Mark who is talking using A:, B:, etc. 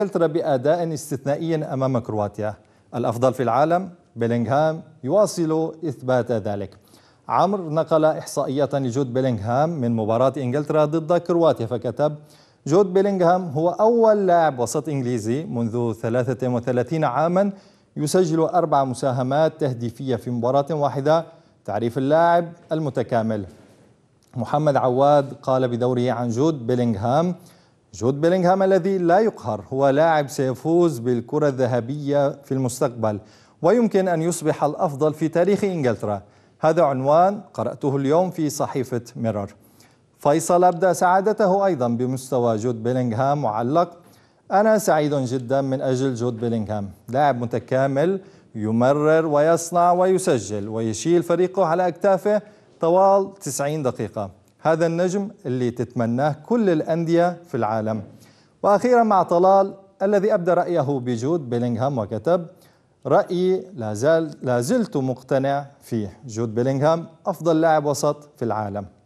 A: إنجلترا بأداء استثنائي أمام كرواتيا. الأفضل في العالم بيلينغهام يواصل إثبات ذلك. عمرو نقل إحصائيات لجود بيلينغهام من مباراة إنجلترا ضد كرواتيا فكتب: جود بيلينغهام هو أول لاعب وسط إنجليزي منذ 33 عاما يسجل 4 مساهمات تهديفية في مباراة واحدة. تعريف اللاعب المتكامل. محمد عواد قال بدوره عن جود بيلينغهام: جود بيلينغهام الذي لا يقهر هو لاعب سيفوز بالكرة الذهبية في المستقبل ويمكن أن يصبح الأفضل في تاريخ إنجلترا. هذا عنوان قرأته اليوم في صحيفة ميرور. فيصل أبدى سعادته أيضا بمستوى جود بيلينغهام وعلق: أنا سعيد جدا من أجل جود بيلينغهام، لاعب متكامل يمرر ويصنع ويسجل ويشيل فريقه على أكتافه طوال 90 دقيقة. هذا النجم اللي تتمناه كل الأندية في العالم. وأخيرا مع طلال الذي أبدى رأيه بجود بيلينغهام وكتب: رأيي لا زلت مقتنع فيه، جود بيلينغهام أفضل لاعب وسط في العالم.